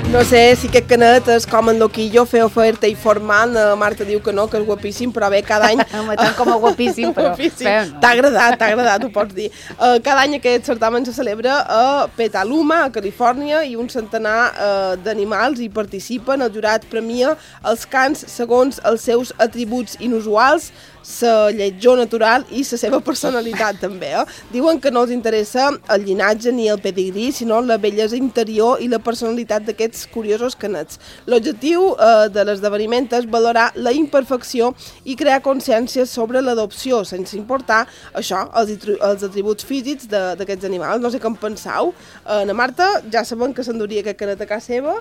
No sé si aquest canet és com en Loquillo, fer oferta i formant. Marta diu que no, que és guapíssim, però bé, cada any... Tant com a guapíssim, però... No. T'ha agradat, ho pots dir. Cada any aquest certamen se celebra a Petaluma, a Califòrnia, i un centenar d'animals hi participen. El jurat premia els cans segons els seus atributs inusuals, la lletjor natural i la seva personalitat també. Diuen que no els interessa el llinatge ni el pedigrí, sinó la bellesa interior i la personalitat d'aquests curiosos canets. L'objectiu de l'esdeveniment és valorar la imperfecció i crear consciència sobre l'adopció, sense importar això, els atributs físics d'aquests animals. No sé què en penseu. Na Marta, ja sabem que s'enduria aquest canet a casa seva,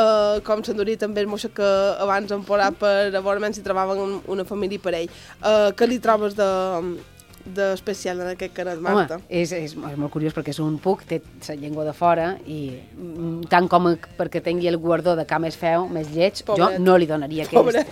com s'enduria també el moixó que abans en posar per a veure si trobaven una família per ell. Què li trobes d'especial en aquest canet, Marta? Home, és molt curiós perquè és un puc, té la llengua de fora i tant com perquè tingui el guardó de ca més feu, més lleig, Pobret. Jo no li donaria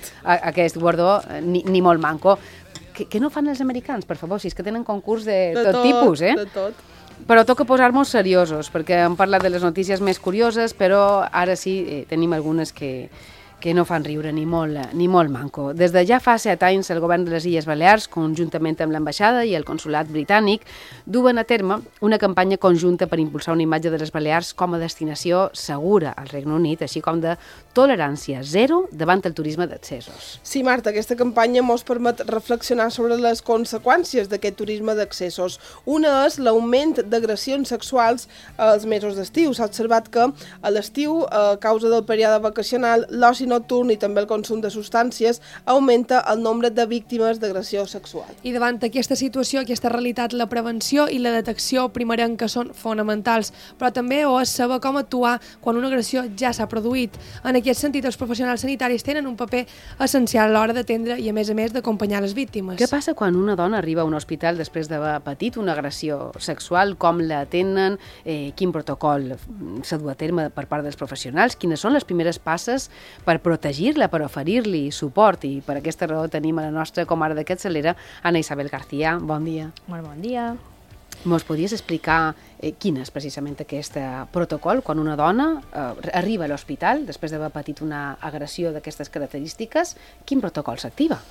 aquest guardó ni molt manco. Què no fan els americans, per favor? Si és que tenen concurs de tot tipus, eh? De tot. Però toca posar-nos seriosos, perquè hem parlat de les notícies més curioses, però ara sí tenim algunes que no fan riure ni molt manco. Des de ja fa 7 anys, el govern de les Illes Balears, conjuntament amb l'ambaixada i el consulat britànic, duen a terme una campanya conjunta per impulsar una imatge de les Balears com a destinació segura al Regne Unit, així com de tolerància zero davant el turisme d'accessos. Sí, Marta, aquesta campanya ens permet reflexionar sobre les conseqüències d'aquest turisme d'accessos. Una és l'augment d'agressions sexuals als mesos d'estiu. S'ha observat que a l'estiu, a causa del període vacacional, l'oci nocturn i també el consum de substàncies augmenta el nombre de víctimes d'agressió sexual. I davant aquesta situació, aquesta realitat, la prevenció i la detecció primerenca són fonamentals, però també ho és saber com actuar quan una agressió ja s'ha produït. En aquest sentit, els professionals sanitaris tenen un paper essencial a l'hora d'atendre i, a més, d'acompanyar les víctimes. Què passa quan una dona arriba a un hospital després d'haver patit una agressió sexual? Com l'atenen? Quin protocol s'ha dut a terme per part dels professionals? Quines són les primeres passes per protegir-la, per oferir-li suport? I per aquesta raó tenim a la nostra comare de Capçalera, Ana Isabel García. Bon dia. Molt bon dia. Mos podries explicar quin és precisament aquest protocol quan una dona arriba a l'hospital després d'haver patit una agressió d'aquestes característiques? Quin protocol s'activa?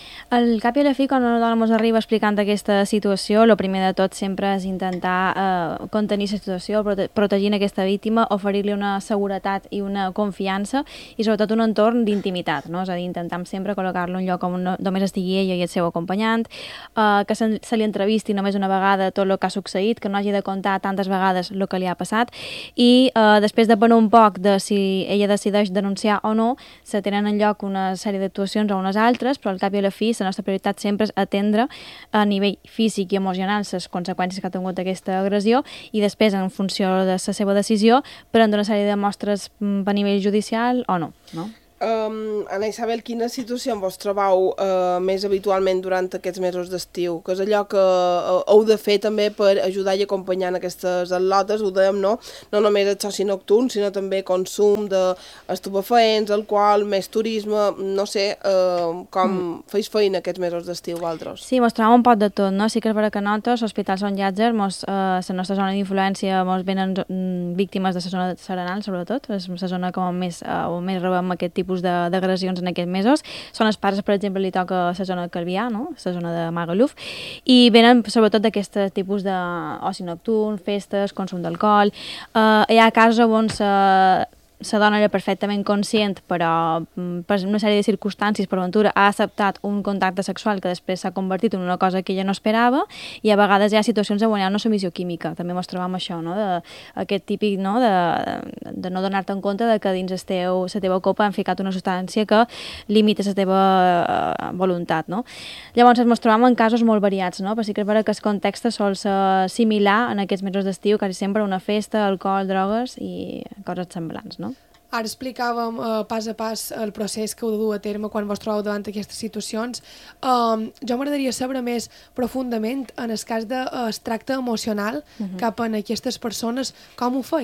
Al cap i a la fi, quan una dona ens arriba explicant aquesta situació, el primer de tot sempre és intentar contenir la situació, protegint aquesta víctima, oferir-li una seguretat i una confiança i sobretot un entorn d'intimitat, no? És a dir, intentam sempre col·locar-lo en un lloc on només estigui ella i el seu acompanyant, que se li entrevisti només una vegada tot el que ha succeït, que no hagi de contar tantes vegades el que li ha passat i després de un poc de si ella decideix denunciar o no, se tenen en lloc una sèrie d'actuacions o unes altres, però al cap i a la fi la nostra prioritat sempre és atendre a nivell físic i emocional les conseqüències que ha tingut aquesta agressió i després, en funció de la seva decisió, prendre una sèrie de mostres a nivell judicial o no. Ana Isabel, quina situació vos trobeu més habitualment durant aquests mesos d'estiu? Que és allò que heu de fer també per ajudar i acompanyar en aquestes atlotes, ho dèiem, no? No només el soci nocturn, sinó també consum d'estupefaents, alcohol, més turisme, no sé, com feis feina aquests mesos d'estiu, vosaltres? Sí, mos trobem un poc de tot, no? Sí que és vera que nosaltres, l'Hospital Sant Llàtzer, la nostra zona d'influència, mos venen víctimes de la zona de Serenal, sobretot, és la zona com més rebem aquest tipus d'agressions en aquests mesos. Són els pares, per exemple, li toca la zona de Calvià, no? La zona de Magaluf, i venen sobretot d'aquest tipus d'oci nocturn, festes, consum d'alcohol. Hi ha casos on la dona era perfectament conscient, però per una sèrie de circumstàncies, per ventura, ha acceptat un contacte sexual que després s'ha convertit en una cosa que ella no esperava, i a vegades hi ha situacions on hi ha una submissió química. També mos trobem això, no? Aquest típic, no? De no donar-te en compte de que dins la teva copa han ficat una substància que limita la teva voluntat, no? Llavors ens trobem en casos molt variats, no? Però sí que és vera que el context sol ser similar en aquests mesos d'estiu, quasi sempre una festa, alcohol, drogues i coses semblants, no? Ara explicàvem pas a pas el procés que heu de dur a terme quan vos trobeu davant d'aquestes situacions. Jo m'agradaria saber més profundament, en el cas del tracte emocional cap a aquestes persones, com ho feis?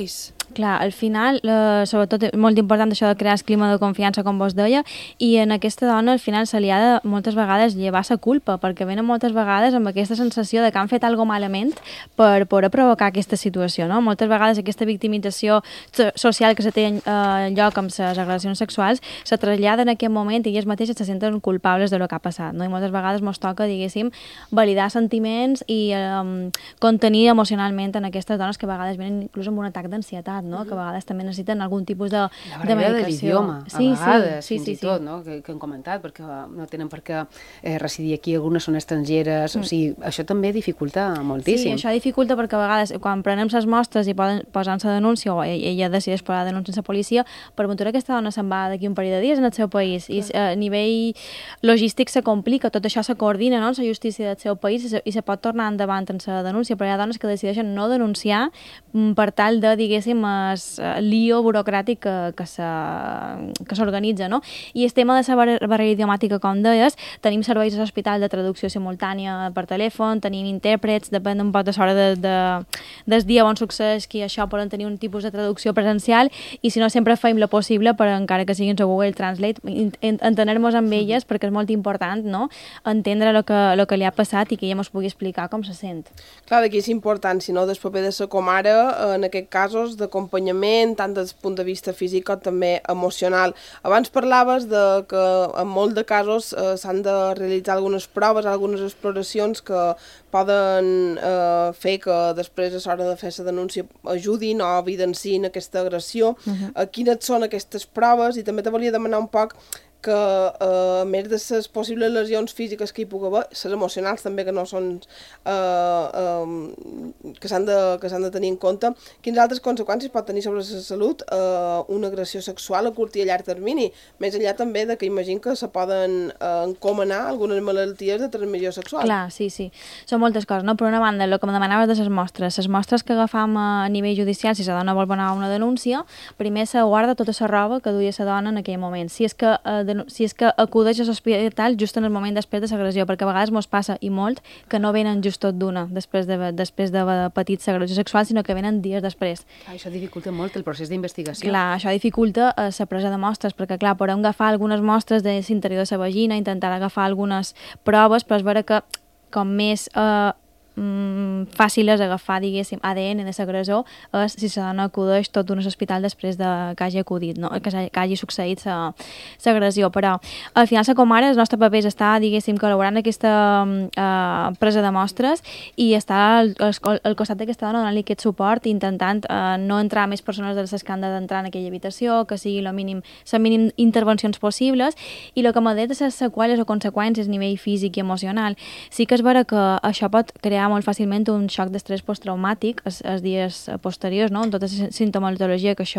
Clar, al final, sobretot, és molt important això de crear el clima de confiança, com vos deia, i en aquesta dona al final se li ha de moltes vegades llevar la culpa, perquè venen moltes vegades amb aquesta sensació de que han fet alguna malament per poder provocar aquesta situació, no? Moltes vegades aquesta victimització social que se té lloc amb les agressions sexuals se trasllada en aquest moment i elles mateixes se senten culpables de lo que ha passat, no? I moltes vegades mos toca, diguéssim, validar sentiments i contenir emocionalment en aquestes dones que a vegades venen inclús amb un atac d'ansietat, no? Que a vegades també necessiten algun tipus de barrera de l'idioma, a vegades, sí, fins i tot, no? Que hem comentat, perquè no tenen per què residir aquí, algunes són estrangeres, o sigui, això també dificulta moltíssim. Sí, això dificulta perquè a vegades, quan prenem les mostres i posant la denúncia, o ella decideix posar la denúncia a la policia, per ventura aquesta dona se'n va d'aquí un parell de dies en el seu país, i a nivell logístic se complica, tot això se coordina, no?, en la justícia del seu país i se pot tornar endavant en la denúncia, però hi ha dones que decideixen no denunciar per tal de, diguéssim, el lío burocràtic que s'organitza, no? I el tema de la barrera idiomàtica, com deies, tenim serveis a l'hospital de traducció simultània per telèfon, tenim intèrprets, depèn un poc de l'hora del dia on succeeix que això poden tenir un tipus de traducció presencial, i si no sempre fem lo possible per, encara que siguin a Google Translate, entendre-nos amb elles, perquè és molt important, no?, entendre lo que li ha passat i que ella ens pugui explicar com se sent. Clar, d'aquí és important, si no, després de ser com ara, en aquests casos d'acompanyament, tant des del punt de vista físic com també emocional. Abans parlaves de que en molts de casos s'han de realitzar algunes proves, algunes exploracions que poden fer que després a l'hora de fer la denúncia ajudin o evidenciïn aquesta agressió. Quines són aquestes proves? I també te volia demanar un poc que a més de les possibles lesions físiques que hi pugui haver, les emocionals també, que no són que s'han de tenir en compte, quines altres conseqüències pot tenir sobre la salut una agressió sexual a curt i a llarg termini, més enllà també de que imagino que se poden encomanar algunes malalties de transmissió sexual. Clar, sí, són moltes coses, no? Per una banda, el que me demanaves de les mostres que agafam a nivell judicial, si la dona vol anar a una denúncia, primer se guarda tota la roba que duia la dona en aquell moment, si és que acudeix a l'hospital just en el moment després de l'agressió, perquè a vegades mos passa, i molt, que no venen just tot d'una després d'haver patit l'agressió sexual, sinó que venen dies després. Això dificulta molt el procés d'investigació. Clar, això dificulta la presa de mostres, perquè clar, podem agafar algunes mostres de l'interior de la vagina, intentar agafar algunes proves, però és vera que com més fàcil és agafar, diguéssim, ADN de l'agressor és si la dona acudeix tot d'un hospital després que hagi acudit, no? Que hagi succeït l'agressió. Però al final, com ara, el nostre paper és estar, diguéssim, col·laborant en aquesta presa de mostres i estar al costat d'aquesta dona, donant-li aquest suport, intentant no entrar més persones de les que han d'entrar en aquella habitació, que sigui les mínim intervencions possibles, i el que m'ha dit de les seqüeles o conseqüències a nivell físic i emocional. Sí que és vera que això pot crear molt fàcilment un xoc d'estrès posttraumàtic els dies posteriors, no?, amb tota la sintomatologia que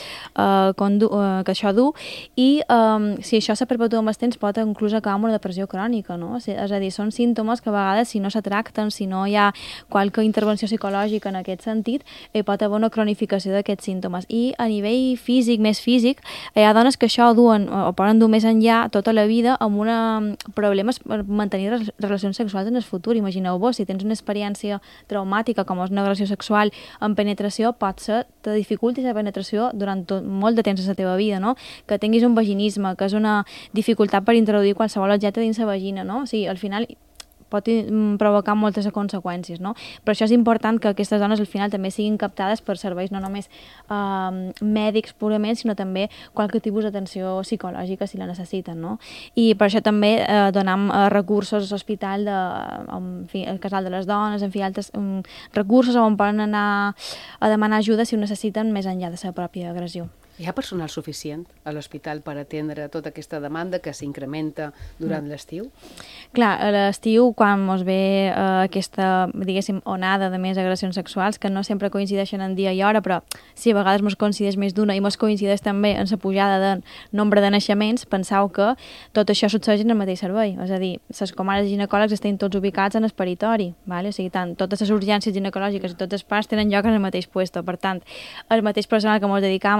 això du, i si això se perpetua amb el temps pot inclús acabar amb una depressió crònica, no? És a dir, són símptomes que a vegades si no se tracten, si no hi ha qualque intervenció psicològica en aquest sentit, pot haver una cronificació d'aquests símptomes. I a nivell físic, més físic, hi ha dones que això duen o poden dur més enllà tota la vida amb problemes per mantenir relacions sexuals en el futur. Imagineu-vos, si tens una experiència traumàtica com és una agressió sexual en penetració, pot ser te dificulti la penetració durant molt de temps de la teva vida, no? Que tinguis un vaginisme, que és una dificultat per introduir qualsevol objecte dins la vagina, no? O sigui, al final pot provocar moltes conseqüències, no? Per això és important que aquestes dones al final també siguin captades per serveis no només mèdics purament, sinó també qualque tipus d'atenció psicològica si la necessiten, no? I per això també donem recursos a l'hospital, el casal de les dones, en fi, altres recursos on poden anar a demanar ajuda si ho necessiten més enllà de la pròpia agressió. Hi ha personal suficient a l'hospital per atendre tota aquesta demanda que s'incrementa durant l'estiu? Clar, a l'estiu, quan ens ve aquesta, diguéssim, onada de més agressions sexuals, que no sempre coincideixen en dia i hora, però si a vegades ens coincideix més d'una i ens coincideix també en la pujada de nombre de naixements, penseu que tot això succeeix en el mateix servei. És a dir, les comares ginecòlegs estan tots ubicats en el peritori, ¿vale? O sigui, tant totes les urgències ginecològiques i tots els parts tenen lloc en el mateix lloc. Per tant, el mateix personal que ens dedicam a una cosa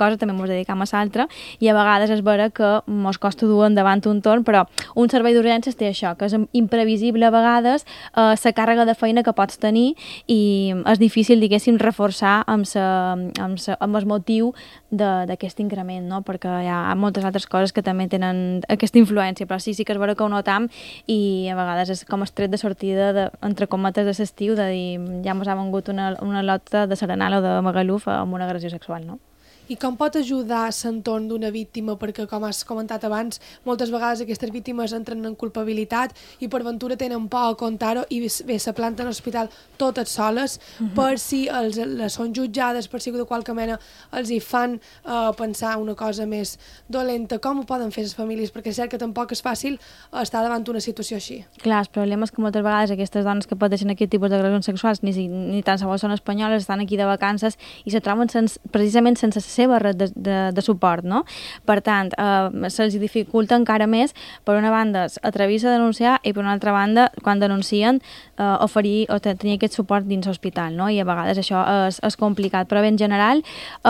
cosa, també ens dedicam a l'altra, i a vegades és vera que ens costa dur endavant un torn, però un servei d'urgències té això, que és imprevisible a vegades la càrrega de feina que pots tenir i és difícil, diguéssim, reforçar amb el motiu d'aquest increment, no? Perquè hi ha moltes altres coses que també tenen aquesta influència, però sí que és vera que ho notam i a vegades és com el tret de sortida, entre cometes, de l'estiu, de dir ja mos ha vengut una lota de serenal o de magaluf amb una agressió sexual, no? I com pot ajudar l'entorn d'una víctima? Perquè, com has comentat abans, moltes vegades aquestes víctimes entren en culpabilitat i per ventura tenen por a contar-ho i bé, se planten a l'hospital totes soles per si les són jutjades, per si de qualque mena els hi fan pensar una cosa més dolenta. Com ho poden fer les famílies? Perquè és cert que tampoc és fàcil estar davant d'una situació així. Clar, el problema és que moltes vegades aquestes dones que pateixen aquest tipus d'agressions sexuals ni tan sols són espanyoles, estan aquí de vacances i se troben precisament sense seva red de suport, no? Per tant, se'ls dificulta encara més, per una banda, atrevir-se a denunciar i per una altra banda, quan denuncien, oferir o tenir aquest suport dins l'hospital, no? I a vegades això és complicat, però bé, en general,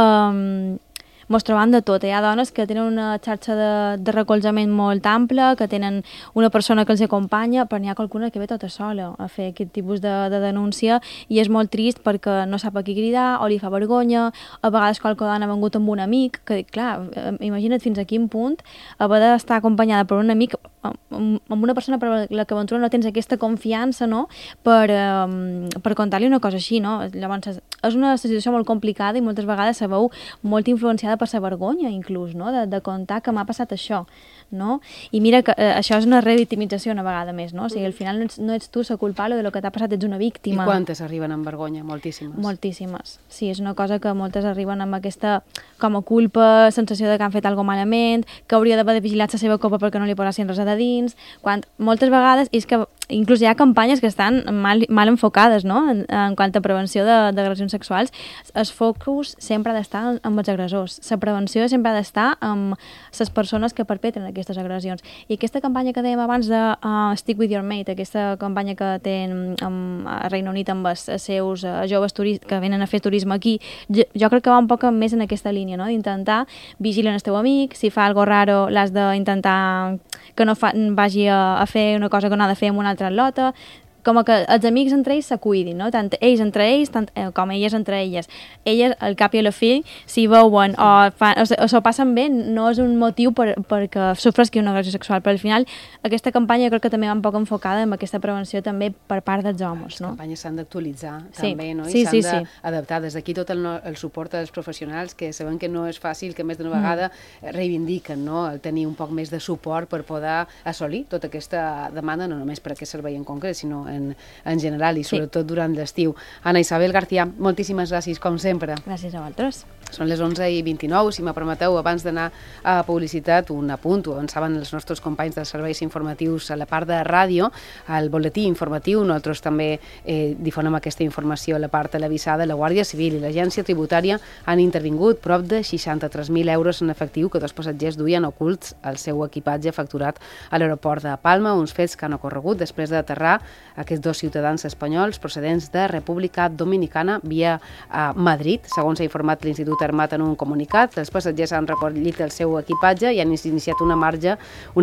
mos trobam de tot. Hi ha dones que tenen una xarxa de recolzament molt ampla, que tenen una persona que els acompanya, però n'hi ha qualcuna que ve tota sola a fer aquest tipus de denúncia i és molt trist perquè no sap a qui cridar o li fa vergonya. A vegades qualque dona ha vengut amb un amic, que clar, imagina't fins a quin punt haver d'estar acompanyada per un amic, amb una persona per la que aventura no tens aquesta confiança, no?, per contar-li una cosa així, no? Llavors, és una situació molt complicada i moltes vegades se veu molt influenciada per la vergonya, inclús, no?, de contar que m'ha passat això, no? I mira que això és una revictimització una vegada més, no? O sigui, al final no ets tu la culpable de lo que t'ha passat, ets una víctima. I quantes arriben amb vergonya? Moltíssimes. Moltíssimes. Sí, és una cosa que moltes arriben amb aquesta com a culpa, sensació de que han fet alguna cosa malament, que hauria d'haver vigilat la seva copa perquè no li posessin res a dins, quan moltes vegades és que inclús hi ha campanyes que estan mal enfocades, no?, en quant a prevenció d'agressions sexuals. El focus sempre ha d'estar amb els agressors. La prevenció sempre ha d'estar amb les persones que perpetren aquestes agressions. I aquesta campanya que dèiem abans de Stick with your mate, aquesta campanya que tenen a Regne Unit amb els seus joves que venen a fer turisme aquí, jo crec que va un poc més en aquesta línia, no?, d'intentar vigilar el teu amic, si fa algo raro l'has d'intentar que no vagi a fer una cosa que no ha de fer amb una altra lota, com que els amics entre ells se cuidin, no? Tant ells entre ells com elles entre elles. Elles, al cap i a la fi, si veuen o s'ho passen bé, no és un motiu perquè sofresqui una agressió sexual, però al final aquesta campanya crec que també va un poc enfocada en aquesta prevenció també per part dels homes, no? Les campanyes s'han d'actualitzar també, no? I s'han d'adaptar. Des d'aquí tot el suport als professionals que sabem que no és fàcil, que més d'una vegada reivindiquen, no?, el tenir un poc més de suport per poder assolir tota aquesta demanda, no només per aquest servei en concret, sinó en general i sobretot durant l'estiu. Ana Isabel García, moltíssimes gràcies, com sempre. Gràcies a vosaltres. Són les 11:29, si me permeteu, abans d'anar a publicitat, un apunt, ho avançaven els nostres companys dels serveis informatius a la part de ràdio, al boletí informatiu, nosaltres també difonem aquesta informació a la part televisada. La Guàrdia Civil i l'Agència Tributària han intervingut prop de 63.000 euros en efectiu que dos passatgers duien ocults al seu equipatge facturat a l'aeroport de Palma, uns fets que han ocorregut després d'aterrar aquests dos ciutadans espanyols procedents de República Dominicana via Madrid. Segons ha informat l'Institut Armat en un comunicat, els passatgers han recollit el seu equipatge i han iniciat una marxa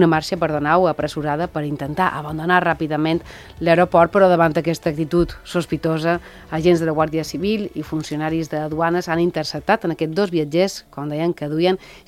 apressurada per intentar abandonar ràpidament l'aeroport, però davant d'aquesta actitud sospitosa, agents de la Guàrdia Civil i funcionaris de duanes han interceptat en aquests dos viatgers, com deien, que duien